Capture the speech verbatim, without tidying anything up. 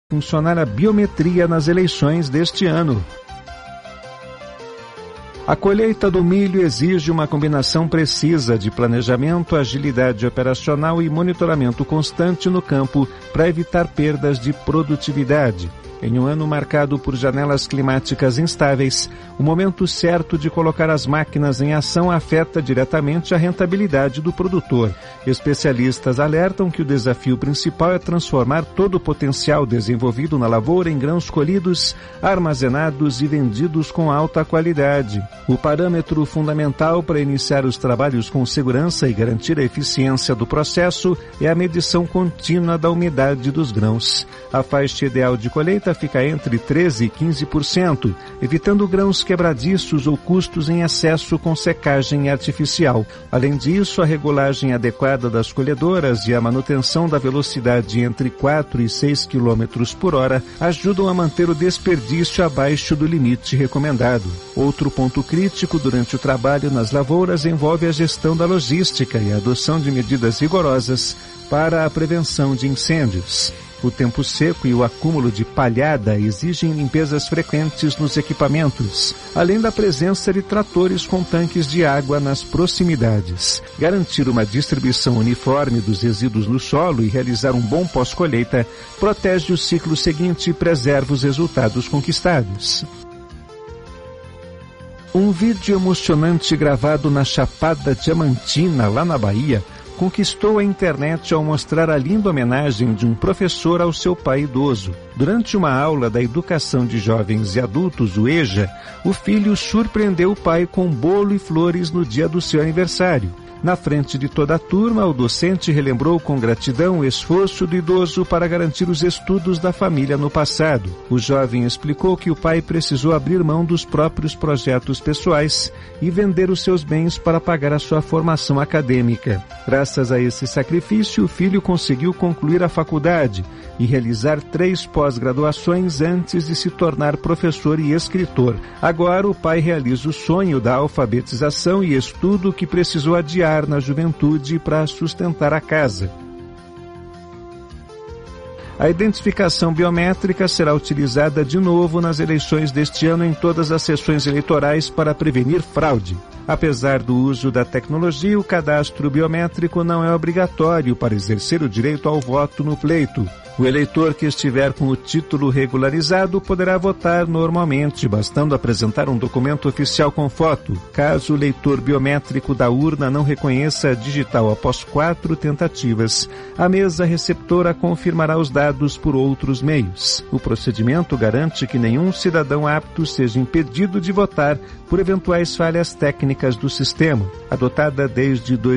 funcionar a biometria nas eleições deste ano. A colheita do milho exige uma combinação precisa de planejamento, agilidade operacional e monitoramento constante no campo para evitar perdas de produtividade. Em um ano marcado por janelas climáticas instáveis, o momento certo de colocar as máquinas em ação afeta diretamente a rentabilidade do produtor. Especialistas alertam que o desafio principal é transformar todo o potencial desenvolvido na lavoura em grãos colhidos, armazenados e vendidos com alta qualidade. O parâmetro fundamental para iniciar os trabalhos com segurança e garantir a eficiência do processo é a medição contínua da umidade dos grãos. A faixa ideal de colheita fica entre treze e quinze por cento, evitando grãos quebradiços ou custos em excesso com secagem artificial. Além disso, a regulagem adequada das colhedoras e a manutenção da velocidade entre quatro e seis quilômetros por hora ajudam a manter o desperdício abaixo do limite recomendado. Outro ponto crítico durante o trabalho nas lavouras envolve a gestão da logística e a adoção de medidas rigorosas para a prevenção de incêndios. O tempo seco e o acúmulo de palhada exigem limpezas frequentes nos equipamentos, além da presença de tratores com tanques de água nas proximidades. Garantir uma distribuição uniforme dos resíduos no solo e realizar um bom pós-colheita protege o ciclo seguinte e preserva os resultados conquistados. Um vídeo emocionante gravado na Chapada Diamantina, lá na Bahia, conquistou a internet ao mostrar a linda homenagem de um professor ao seu pai idoso. Durante uma aula da Educação de Jovens e Adultos, o EJA, o filho surpreendeu o pai com bolo e flores no dia do seu aniversário. Na frente de toda a turma, o docente relembrou com gratidão o esforço do idoso para garantir os estudos da família no passado. O jovem explicou que o pai precisou abrir mão dos próprios projetos pessoais e vender os seus bens para pagar a sua formação acadêmica. Graças a esse sacrifício, o filho conseguiu concluir a faculdade e realizar três pós-graduações antes de se tornar professor e escritor. Agora, o pai realiza o sonho da alfabetização e estudo que precisou adiar na juventude para sustentar a casa. A identificação biométrica será utilizada de novo nas eleições deste ano em todas as sessões eleitorais para prevenir fraude. Apesar do uso da tecnologia, o cadastro biométrico não é obrigatório para exercer o direito ao voto no pleito. O eleitor que estiver com o título regularizado poderá votar normalmente, bastando apresentar um documento oficial com foto. Caso o leitor biométrico da urna não reconheça a digital após quatro tentativas, a mesa receptora confirmará os dados por outros meios. O procedimento garante que nenhum cidadão apto seja impedido de votar por eventuais falhas técnicas do sistema. Adotada desde dois